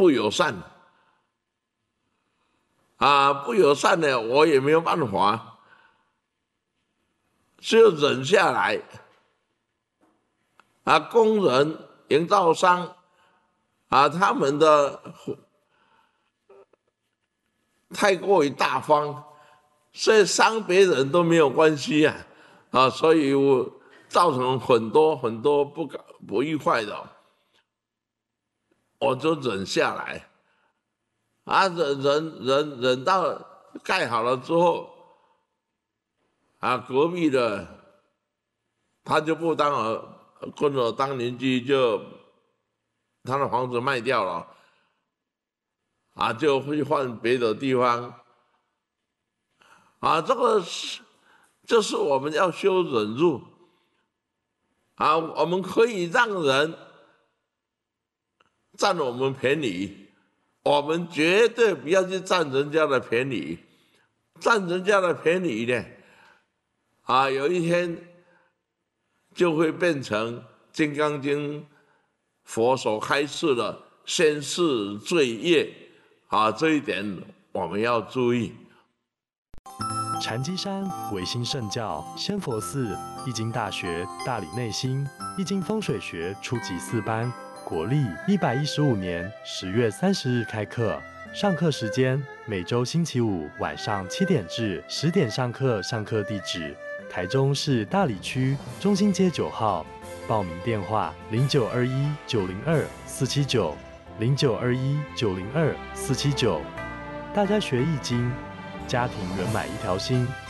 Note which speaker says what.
Speaker 1: 不友善啊，不友善呢，我也没有办法，只有忍下来啊。工人、营造商啊，他们的太过于大方，所以伤别人都没有关系啊，所以我造成很多不愉快的，我就忍下来啊，忍到盖好了之后啊，隔壁的他就不当了，跟我当邻居，就他的房子卖掉了啊，就会换别的地方啊，这是我们要修忍辱啊，我们可以让人占我们便宜，我们绝对不要去占人家的便宜，占人家的便宜呢，啊，有一天就会变成《金刚经》佛所开示的先世罪业啊，这一点我们要注意。
Speaker 2: 禅机山唯心圣教仙佛寺易经大学大理内心易经风水学初级4班，国历115年10月30日开课。上课时间每周星期五晚上7点至10点上课。上课地址台中市大理区中心街9号。报名电话0921902479，0921902479。大家学易经，家庭圆满一条心。